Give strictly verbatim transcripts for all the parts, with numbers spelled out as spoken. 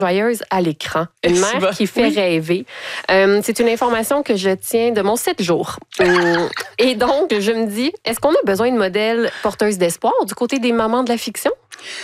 joyeuse à l'écran. Une Merci mère bon. qui fait oui. rêver. Euh, c'est une information que je tiens de mon sept jours. Euh, et donc, je me dis, est-ce qu'on a besoin de modèles porteuses d'espoir du côté des mamans de la fiction?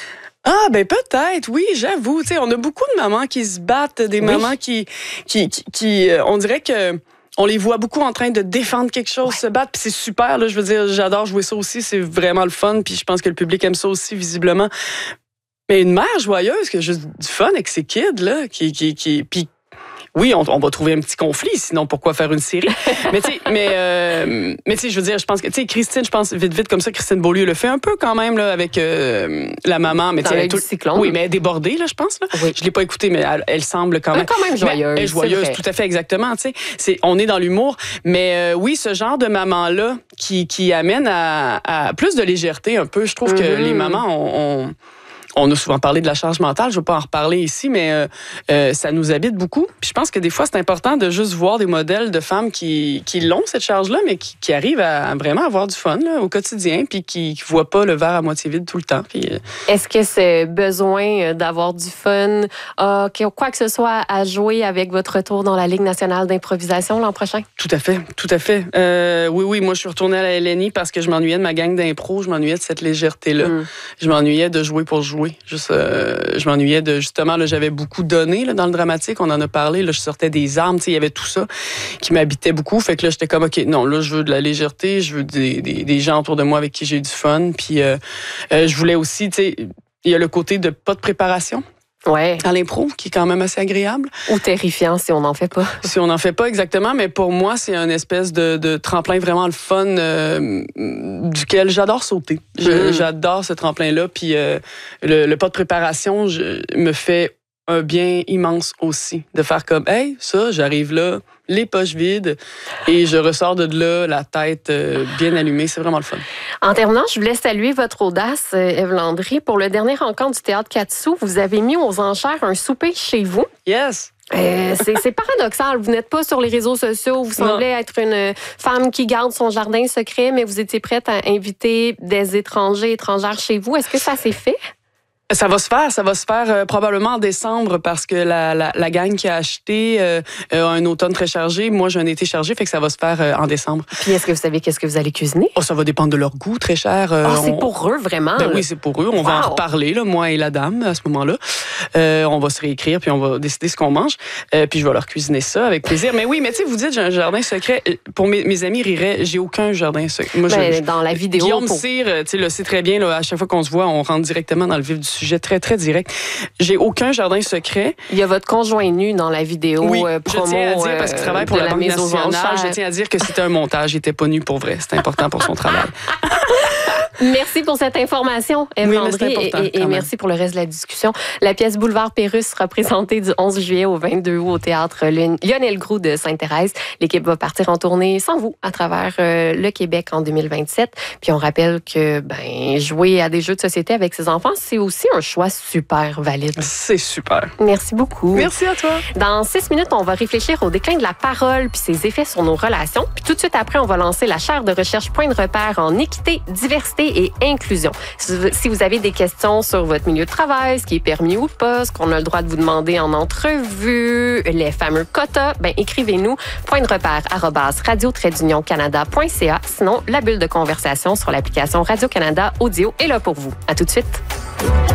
Ah, ben peut-être, oui, j'avoue. Tu sais, on a beaucoup de mamans qui se battent, des Oui. mamans qui, qui, qui, qui euh, on dirait que on les voit beaucoup en train de défendre quelque chose, ouais. se battre, puis c'est super, là, je veux dire, j'adore jouer ça aussi, c'est vraiment le fun, puis je pense que le public aime ça aussi, visiblement. Mais une mère joyeuse qui a juste du fun avec ses kids, là, qui... qui, qui puis oui, on, on va trouver un petit conflit, sinon pourquoi faire une série? mais tu sais, mais, euh, mais tu sais, je veux dire, je pense que, tu sais, Christine, je pense vite, vite comme ça, Christine Beaulieu le fait un peu quand même, là, avec euh, la maman. Mais dans l'œil du cyclone. Oui, mais elle est débordée, là, je pense, là. Oui. Je l'ai pas écoutée, mais elle, elle semble quand même. Elle est quand même joyeuse. Elle est joyeuse, tout à fait, exactement, tu sais. C'est, on est dans l'humour. Mais euh, oui, ce genre de maman-là qui, qui amène à, à plus de légèreté un peu, je trouve mm-hmm. que les mamans ont. ont On a souvent parlé de la charge mentale, je ne veux pas en reparler ici, mais euh, euh, ça nous habite beaucoup. Puis je pense que des fois, c'est important de juste voir des modèles de femmes qui, qui l'ont, cette charge-là, mais qui, qui arrivent à, à vraiment avoir du fun là, au quotidien, puis qui ne voient pas le verre à moitié vide tout le temps. Puis, euh... Est-ce que ce besoin d'avoir du fun, euh, quoi que ce soit à jouer avec votre retour dans la Ligue nationale d'improvisation l'an prochain? Tout à fait, tout à fait. Euh, oui, oui, moi, je suis retournée à la L N I parce que je m'ennuyais de ma gang d'impro, je m'ennuyais de cette légèreté-là. Mm. Je m'ennuyais de jouer pour jouer. Juste, euh, je m'ennuyais de, justement, là, j'avais beaucoup donné là, dans le dramatique, on en a parlé, là, je sortais des armes, il y avait tout ça qui m'habitait beaucoup, fait que là, j'étais comme, OK, non, là, je veux de la légèreté, je veux des, des, des gens autour de moi avec qui j'ai du fun, puis euh, euh, je voulais aussi, tu sais, il y a le côté de pas de préparation. Ouais. À l'impro, qui est quand même assez agréable. Ou terrifiant si on n'en fait pas. Si on n'en fait pas exactement, mais pour moi, c'est un espèce de, de tremplin vraiment le fun euh, duquel j'adore sauter. Je, mmh. J'adore ce tremplin-là, puis euh, le, le pas de préparation je, me fait un bien immense aussi. De faire comme, hey, ça, j'arrive là, les poches vides, et je ressors de là, la tête euh, bien allumée. C'est vraiment le fun. En terminant, je voulais saluer votre audace, Ève Landry. Pour le dernier rencontre du Théâtre quatre sous, vous avez mis aux enchères un souper chez vous. Yes! Euh, c'est, c'est paradoxal. Vous n'êtes pas sur les réseaux sociaux. Vous semblez non. être une femme qui garde son jardin secret, mais vous étiez prête à inviter des étrangers, étrangères chez vous. Est-ce que ça s'est fait? Ça va se faire, ça va se faire euh, probablement en décembre parce que la, la, la gang qui a acheté euh, a un automne très chargé. Moi, j'ai un été chargé, fait que ça va se faire euh, en décembre. Puis, est-ce que vous savez qu'est-ce que vous allez cuisiner? Oh, ça va dépendre de leur goût, très cher. Euh, oh, c'est on... pour eux, vraiment? Ben oui, c'est pour eux. On wow. va en reparler, là, moi et la dame, à ce moment-là. Euh, on va se réécrire, puis on va décider ce qu'on mange. Euh, puis, je vais leur cuisiner ça avec plaisir. Mais oui, mais tu sais, vous dites, j'ai un jardin secret. Pour mes, mes amis riraient, j'ai aucun jardin secret. Moi, ben, je, dans la vidéo... Guillaume pour... Cyr, tu sais, le sait très bien, là, à chaque fois qu'on se voit, on rentre directement dans le vif du sujet, très, très direct. J'ai aucun jardin secret. Il y a votre conjoint nu dans la vidéo oui, euh, promo. Je tiens à dire, parce qu'il travaille pour la, la Banque nationale, je tiens à dire que c'était un montage. Il n'était pas nu pour vrai. C'est important pour son travail. Merci pour cette information, Ève oui, Landry, et, et, et merci pour le reste de la discussion. La pièce Boulevard Pérusse sera présentée du onze juillet au vingt-deux août au théâtre Lionel Groulx de Sainte-Thérèse. L'équipe va partir en tournée sans vous à travers euh, le Québec en deux mille vingt-sept. Puis on rappelle que ben, jouer à des jeux de société avec ses enfants, c'est aussi un choix super valide. C'est super. Merci beaucoup. Merci à toi. Dans six minutes, on va réfléchir au déclin de la parole puis ses effets sur nos relations. Puis tout de suite après, on va lancer la chaire de recherche Point de repère en équité, diversité et inclusion. Si vous avez des questions sur votre milieu de travail, ce qui est permis ou pas, ce qu'on a le droit de vous demander en entrevue, les fameux quotas, ben écrivez-nous point de repère arobase radio trait d'union canada point c a. Sinon, la bulle de conversation sur l'application Radio-Canada Audio est là pour vous. À tout de suite.